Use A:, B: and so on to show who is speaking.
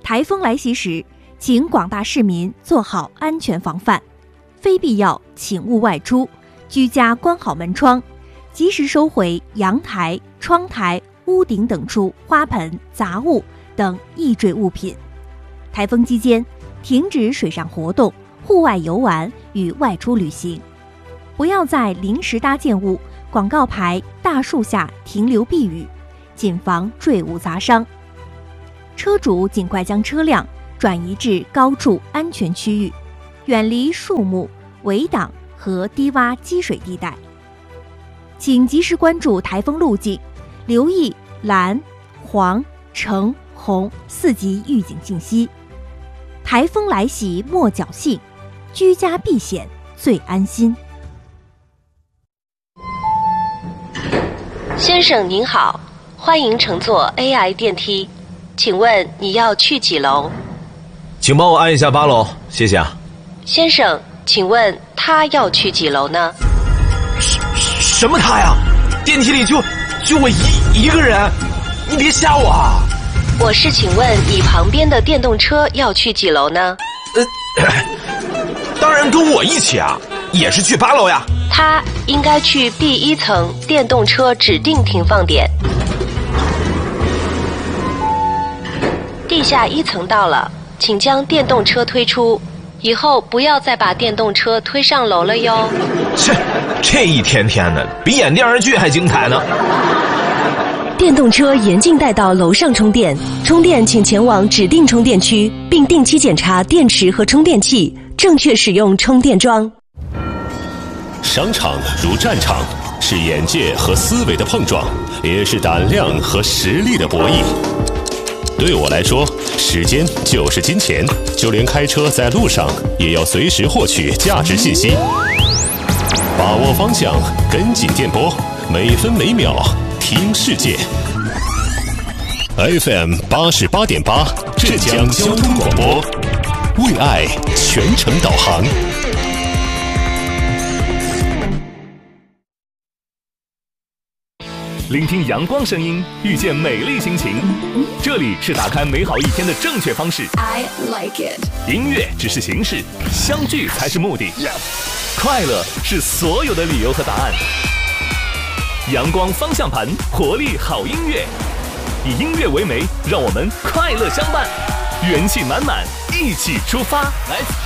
A: 台风来袭时，请广大市民做好安全防范，非必要请勿外出，居家关好门窗，及时收回阳台、窗台、屋顶等处花盆、杂物等易坠物品。台风期间，停止水上活动、户外游玩与外出旅行，不要在临时搭建物、广告牌、大树下停留避雨，谨防坠物砸伤。车主尽快将车辆转移至高处安全区域，远离树木、围挡和低洼积水地带。请及时关注台风路径，留意蓝、黄、橙、红4级预警信息。台风来袭莫侥幸，居家避险最安心。
B: 先生您好，欢迎乘坐 AI 电梯，请问你要去几楼？
C: 请帮我按一下8楼，谢谢啊。
B: 先生，请问他要去几楼呢？
C: 什么他呀？电梯里就我一个人，你别吓我啊！
B: 我是请问你旁边的电动车要去几楼呢？
C: 当然跟我一起啊，也是去8楼呀。
B: 他应该去第1层电动车指定停放点。地下1层到了，请将电动车推出，以后不要再把电动车推上楼了哟。
C: 这一天天的，比演电视剧还精彩呢。
D: 电动车严禁带到楼上充电，充电请前往指定充电区，并定期检查电池和充电器，正确使用充电桩。
E: 商场如战场，是眼界和思维的碰撞，也是胆量和实力的博弈。对我来说，时间就是金钱，就连开车在路上也要随时获取价值信息。把握方向，跟紧电波，每分每秒听世界。FM 88.8，浙江交通广播，为爱全程导航。
F: 聆听阳光声音，遇见美丽心情，这里是打开美好一天的正确方式。
G: I like it。
F: 音乐只是形式，相聚才是目的。快乐是所有的理由和答案。阳光方向盘，活力好音乐，以音乐为媒，让我们快乐相伴，元气满满，一起出发。Let's